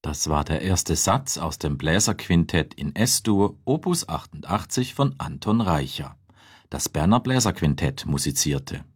Das war der erste Satz aus dem Bläserquintett in S-Dur, Opus 88 von Anton Reicha. Das Berner Bläserquintett musizierte.